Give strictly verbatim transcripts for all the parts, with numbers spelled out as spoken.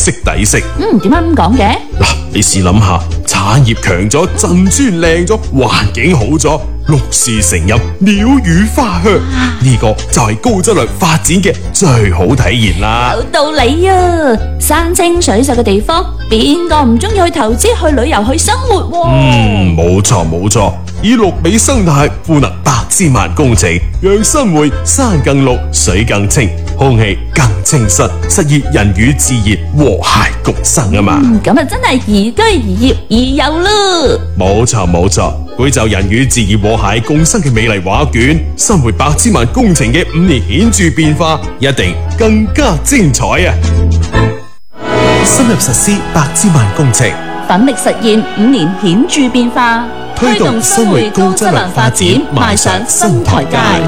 即抵食。 嗯，點解咁講嘅？ 嗱，你試諗下，產業強咗，鎮村靚咗，環境好咗，綠樹成蔭，鳥語花香，呢個就係高質量發展嘅最好體現啦。 有道理啊！山清水秀嘅地方，邊個唔中意去投資、去旅遊、去生活喎？ 嗯，冇錯冇錯，以綠美生態賦能百千萬公頃，讓新會山更綠、水更清、空氣更清新，實現人與自然和諧共生啊嘛。 嗯，咁啊真係宜居宜業宜遊咯。 冇錯冇錯，舉就人與自然和諧共生嘅美麗畫卷，新會百千萬工程嘅五年顯著變化，一定更加精彩啊！深入實施百千萬工程， 奮力實現五年顯著變化， 推動新會高質量發展邁上新台階。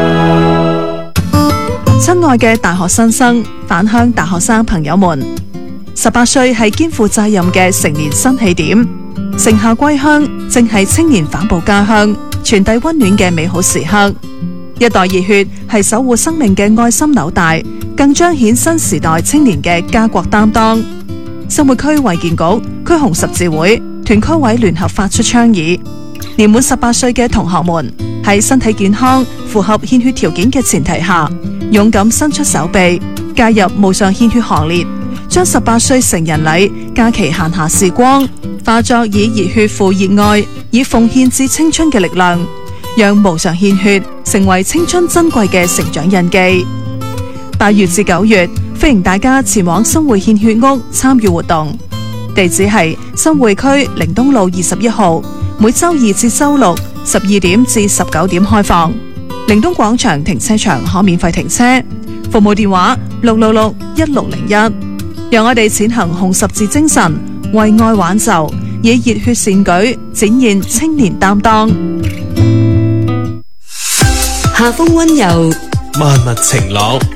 親愛嘅大學新生、返鄉大學生朋友們，十八歲係肩負責任嘅成年新起點，盛夏歸鄉正係青年反哺家鄉、傳遞溫暖嘅美好時刻。一代熱血係守護生命嘅愛心紐帶，更彰顯新時代青年嘅家國擔當。新會區衛健局、區紅十字會、團區委聯合發出倡議，年滿十八歲嘅同學們喺身體健康、符合獻血條件嘅前提下，勇敢伸出手臂，加入無償獻血行列，將十八歲成人禮假期閒暇時光化作以熱血付熱愛，以奉獻至青春嘅力量，讓無償獻血成為青春珍貴嘅成長印記。八月至九月，歡迎大家前往新會獻血屋參與活動，地址係新會區寧東路二十一號，每周二至周六十二點至十九點開放。寧東廣場停車場可免費停車，服務電話六六六一六零一。讓我哋踐行紅十字精神，為愛挽袖，以熱血善舉展現青年擔當。 夏風溫柔， 萬物晴朗，